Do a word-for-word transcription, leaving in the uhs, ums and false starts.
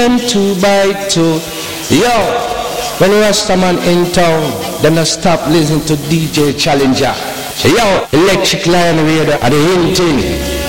and two by two. Yo, when you Rasta man in town, then I stop listening to D J Challenger. Yo, Electric Lion Radio at the Hilton.